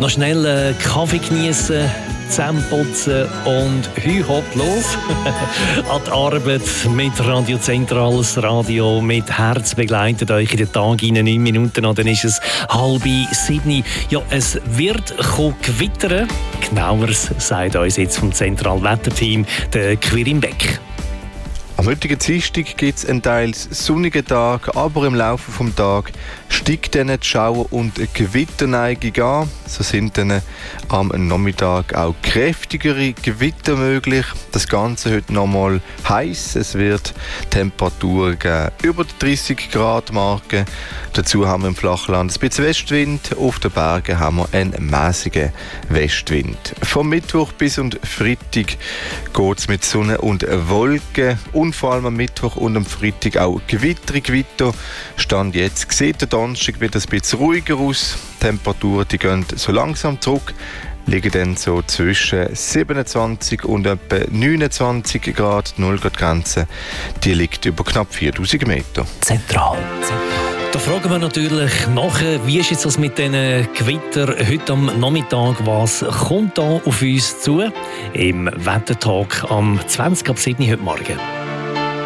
Noch schnell Kaffee genießen, Zähneputzen und hopp los. An die Arbeit mit Radio Zentral, das Radio mit Herz begleitet euch in den Tag in 9 Minuten an, dann ist es 6:30. Ja, es wird gewittern. Genaueres sagt uns jetzt vom Zentralwetterteam der Quirin Beck. Am heutigen Dienstag gibt es einen teils sonnigen Tag, aber im Laufe des Tages steigt dann die Schauer- und Gewitterneigung an. So sind dann am Nachmittag auch kräftigere Gewitter möglich. Das Ganze heute nochmal heiß. Es wird Temperaturen geben über die 30 Grad Marke. Dazu haben wir im Flachland ein bisschen Westwind. Auf den Bergen haben wir einen mäßigen Westwind. Vom Mittwoch bis und Freitag geht es mit Sonne und Wolken. Und vor allem am Mittwoch und am Freitag auch Gewitter. Stand jetzt sieht der Donnerstag wieder ein bisschen ruhiger aus. Die Temperaturen die gehen so langsam zurück, liegen dann so zwischen 27 und etwa 29 Grad. Die 0-Grad-Grenze die liegt über knapp 4000 Meter. Zentral. Da fragen wir natürlich nachher, wie ist jetzt das mit diesen Gewitter heute am Nachmittag? Was kommt da auf uns zu? Im Wettertag am 20 ab 7 heute Morgen.